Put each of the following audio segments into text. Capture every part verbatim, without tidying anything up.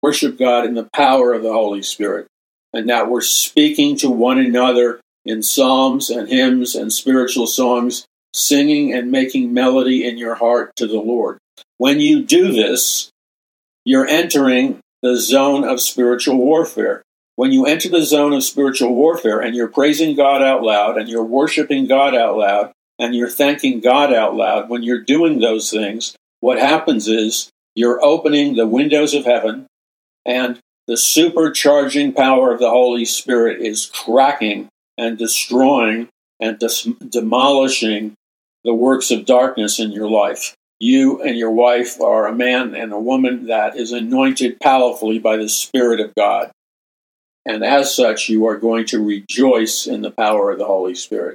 worship God in the power of the Holy Spirit, and that we're speaking to one another in psalms and hymns and spiritual songs, singing and making melody in your heart to the Lord. When you do this, you're entering the zone of spiritual warfare. When you enter the zone of spiritual warfare and you're praising God out loud and you're worshiping God out loud and you're thanking God out loud, when you're doing those things, what happens is you're opening the windows of heaven, and the supercharging power of the Holy Spirit is cracking and destroying and dis- demolishing the works of darkness in your life. You and your wife are a man and a woman that is anointed powerfully by the Spirit of God. And as such, you are going to rejoice in the power of the Holy Spirit.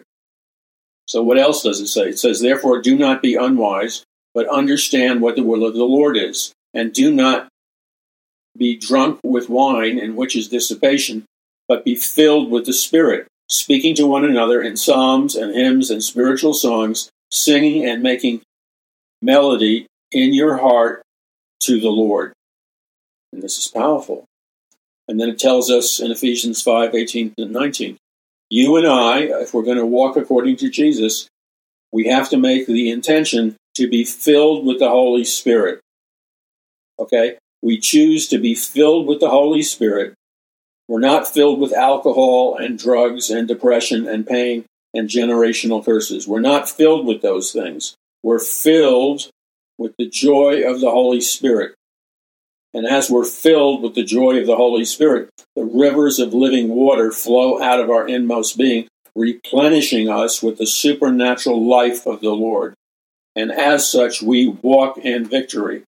So what else does it say? It says, therefore, do not be unwise, but understand what the will of the Lord is. And do not be drunk with wine, in which is dissipation, but be filled with the Spirit, speaking to one another in psalms and hymns and spiritual songs, singing and making melody in your heart to the Lord. And this is powerful. And then it tells us in Ephesians five, eighteen to nineteen, you and I, if we're going to walk according to Jesus, we have to make the intention to be filled with the Holy Spirit. Okay? We choose to be filled with the Holy Spirit. We're not filled with alcohol and drugs and depression and pain and generational curses. We're not filled with those things. We're filled with the joy of the Holy Spirit. And as we're filled with the joy of the Holy Spirit, the rivers of living water flow out of our inmost being, replenishing us with the supernatural life of the Lord. And as such, we walk in victory.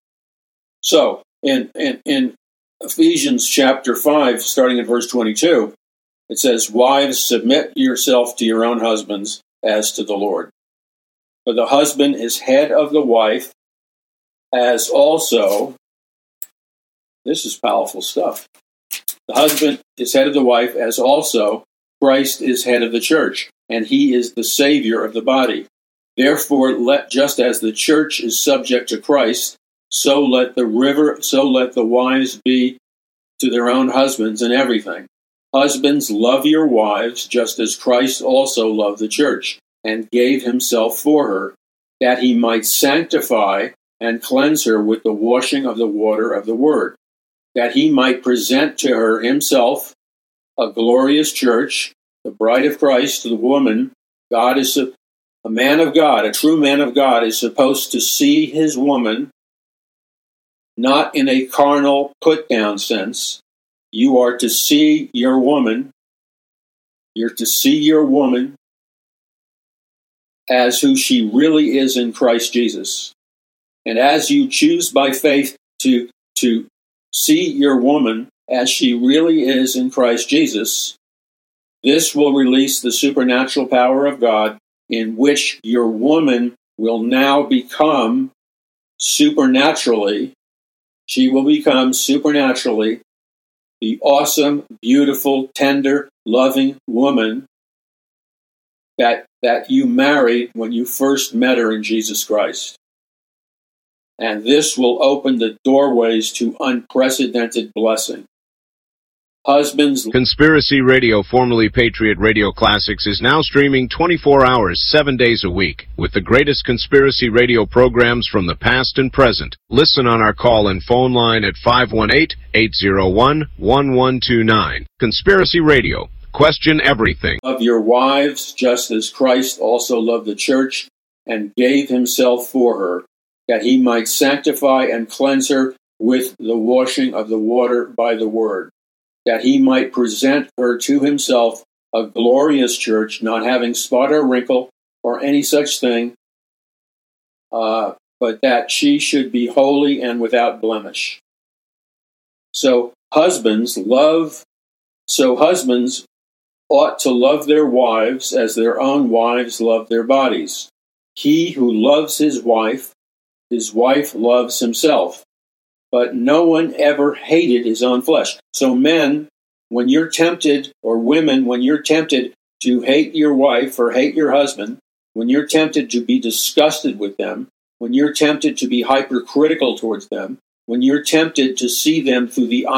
So, in, in, in Ephesians chapter five, starting at verse twenty-two, it says, wives, submit yourself to your own husbands as to the Lord. For the husband is head of the wife, as also, this is powerful stuff. The husband is head of the wife, as also Christ is head of the church, and he is the Savior of the body. Therefore, let just as the church is subject to Christ, so let the river, so let the wives be to their own husbands in everything. Husbands, love your wives, just as Christ also loved the church, and gave himself for her, that he might sanctify and cleanse her with the washing of the water of the word, that he might present to her himself a glorious church, the bride of Christ, the woman. God is a, a man of God, a true man of God is supposed to see his woman not in a carnal put-down sense. You are to see your woman, you're to see your woman as who she really is in Christ Jesus. And as you choose by faith to, to see your woman as she really is in Christ Jesus, this will release the supernatural power of God, in which your woman will now become supernaturally, she will become supernaturally the awesome, beautiful, tender, loving woman that, that you married when you first met her in Jesus Christ. And this will open the doorways to unprecedented blessing. Husbands. Conspiracy Radio, formerly Patriot Radio Classics, is now streaming twenty-four hours, seven days a week, with the greatest conspiracy radio programs from the past and present. Listen on our call-in phone line at five one eight, eight zero one, one one two nine. Conspiracy Radio. Question everything. Of your wives, just as Christ also loved the church and gave himself for her, that he might sanctify and cleanse her with the washing of the water by the word, that he might present her to himself a glorious church, not having spot or wrinkle or any such thing, uh, but that she should be holy and without blemish. So husbands love, so husbands ought to love their wives as their own wives love their bodies. He who loves his wife, his wife loves himself. But no one ever hated his own flesh. So men, when you're tempted, or women, when you're tempted to hate your wife or hate your husband, when you're tempted to be disgusted with them, when you're tempted to be hypercritical towards them, when you're tempted to see them through the